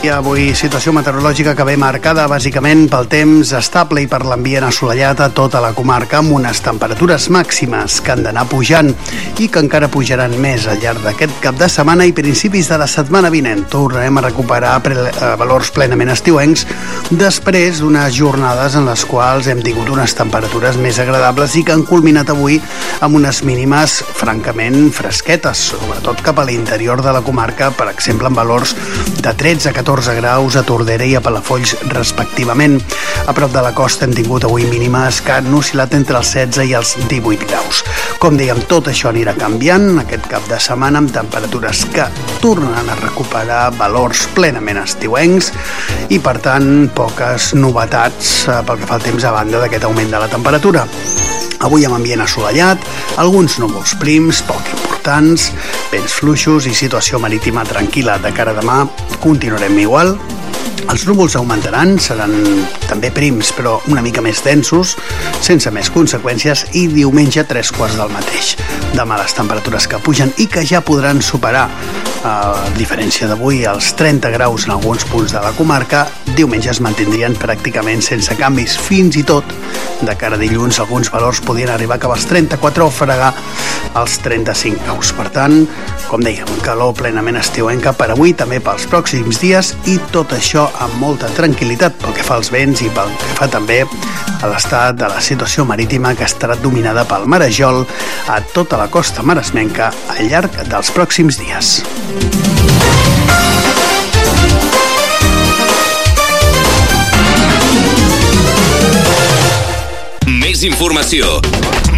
I avui situació meteorològica que ve marcada bàsicament pel temps estable i per l'ambient assolellat a tota la comarca, amb unes temperatures màximes que han d'anar pujant i que encara pujaran més al llarg d'aquest cap de setmana i principis de la setmana vinent. Tornarem a recuperar valors plenament estiuencs després d'unes jornades en les quals hem tingut unes temperatures més agradables i que han culminat avui amb unes mínimes francament fresquetes, sobretot cap a l'interior de la comarca, per exemple, amb valors de 13 a 14 graus a Tordera i a Palafolls, respectivament. A prop de la costa hem tingut avui mínimes que han oscil·lat entre els 16 i els 18 graus. Com dèiem, tot això anirà canviant aquest cap de setmana amb temperatures que tornen a recuperar valors plenament estiuencs i, per tant, poques novetats pel que fa al temps a banda d'aquest augment de la temperatura. Avui amb ambient assolellat, alguns núvols prims, poc importants, vents fluixos i situació marítima tranquil·la. De cara a demà continuarem igual. Els núvols augmentaran, seran també prims, però una mica més densos, sense més conseqüències, i diumenge 3/4 del mateix. Demà les temperatures que pugen i que ja podran superar, a diferència d'avui, els 30 graus en alguns punts de la comarca, diumenge es mantindrien pràcticament sense canvis. Fins i tot, de cara a dilluns, alguns valors podien arribar cap als 34 o fregar els 35 graus. Per tant, com dèiem, calor plenament estiuenca per avui, també pels pròxims dies, i tot això amb molta tranquil·litat pel que fa als vents i pel que fa també a l'estat de la situació marítima, que estarà dominada pel marejol a tota la costa maresmenca al llarg dels pròxims dies. Més informació,